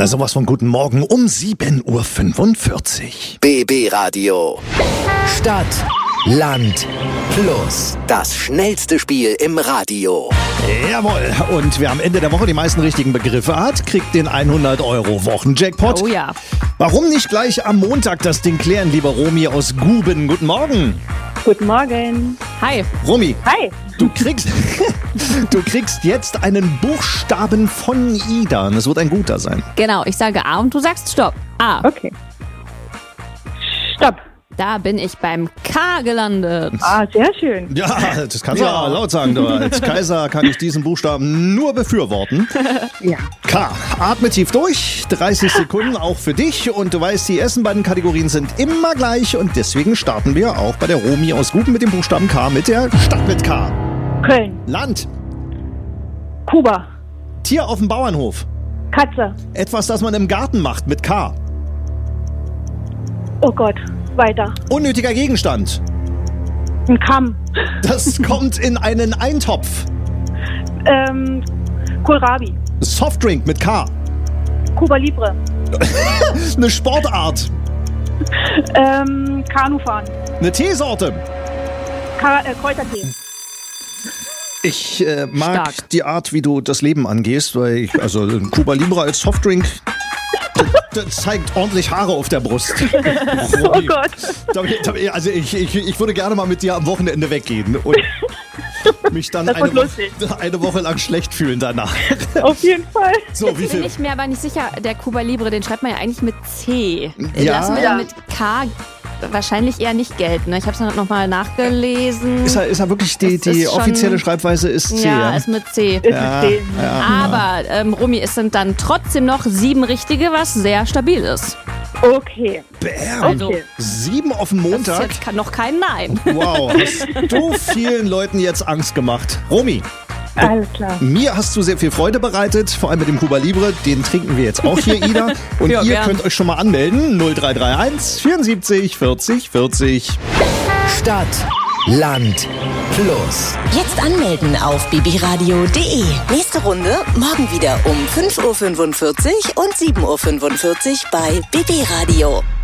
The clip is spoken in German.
Na sowas von guten Morgen um 7:45 Uhr. BB Radio. Stadt, Land, Plus. Das schnellste Spiel im Radio. Jawohl. Und wer am Ende der Woche die meisten richtigen Begriffe hat, kriegt den 100-Euro-Wochen-Jackpot. Oh ja. Warum nicht gleich am Montag das Ding klären, lieber Romy aus Guben? Guten Morgen. Guten Morgen. Hi. Romy, Hi. du kriegst jetzt einen Buchstaben von Ida. Und es wird ein guter sein. Genau, ich sage A und du sagst Stopp. A. Okay. Stopp. Da bin ich beim K gelandet. Ah, sehr schön. Ja, das kannst du ja laut sagen. Du. Als Kaiser kann ich diesen Buchstaben nur befürworten. Ja. K. Atme tief durch. 30 Sekunden auch für dich. Und du weißt, die ersten beiden Kategorien sind immer gleich. Und deswegen starten wir auch bei der Romy aus Guben mit dem Buchstaben K, mit der Stadt mit K. Köln. Land. Kuba. Tier auf dem Bauernhof. Katze. Etwas, das man im Garten macht mit K. Oh Gott. Weiter. Unnötiger Gegenstand. Ein Kamm. Das kommt in einen Eintopf. Kohlrabi. Softdrink mit K. Cuba Libre. Eine Sportart. Kanufahren. Eine Teesorte. Kräutertee. Ich mag Stark. die Art, wie du das Leben angehst, weil also ein Cuba Libre als Softdrink, das zeigt ordentlich Haare auf der Brust. Oh Gott. Also ich würde gerne mal mit dir am Wochenende weggehen und mich dann Das wird lustig. eine Woche lang schlecht fühlen danach. Auf jeden Fall. So, wie Bin viel? ich mir aber nicht sicher, der Cuba Libre, den schreibt man ja eigentlich mit C. Ja. Lassen wir Ja. dann mit K wahrscheinlich eher nicht gelten. Ne? Ich habe es nochmal nachgelesen. Ist er wirklich die Es ist schon- offizielle Schreibweise ist C? Ja, ist mit C. Ist es den. Aber, Romy, es sind dann trotzdem noch 7 richtige, was sehr stabil ist. Okay. Bam. Okay. 7 auf den Das ist Montag. jetzt noch kein Nein. Wow, hast du vielen Leuten jetzt Angst gemacht. Romy, Alles klar. mir hast du sehr viel Freude bereitet, vor allem mit dem Cuba Libre. Den trinken wir jetzt auch hier, Ida. Und Ja, ihr gern. könnt euch schon mal anmelden. 0331 74 40 40. Stadt, Land, Plus. Jetzt anmelden auf bbradio.de. Nächste Runde morgen wieder um 5:45 Uhr und 7:45 Uhr bei BB Radio.